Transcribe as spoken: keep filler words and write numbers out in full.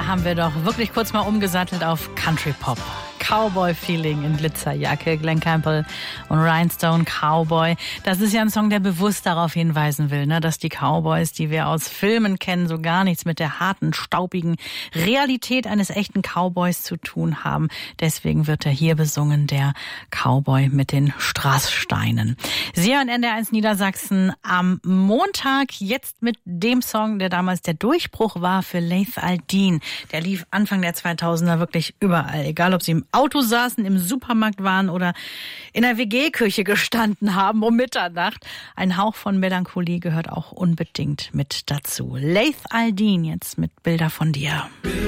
haben wir doch wirklich kurz mal umgesattelt auf Country Pop. Cowboy-Feeling in Glitzerjacke, Glen Campbell und Rhinestone Cowboy. Das ist ja ein Song, der bewusst darauf hinweisen will, ne, dass die Cowboys, die wir aus Filmen kennen, so gar nichts mit der harten, staubigen Realität eines echten Cowboys zu tun haben. Deswegen wird er hier besungen, der Cowboy mit den Strasssteinen. Sie hören N D R eins Niedersachsen am Montag, jetzt mit dem Song, der damals der Durchbruch war für Laith Al-Deen. Der lief Anfang der zweitausender wirklich überall, egal ob sie im Auto saßen, im Supermarkt waren oder in der W G-Küche gestanden haben um Mitternacht. Ein Hauch von Melancholie gehört auch unbedingt mit dazu. Laith Al-Deen jetzt mit Bilder von dir.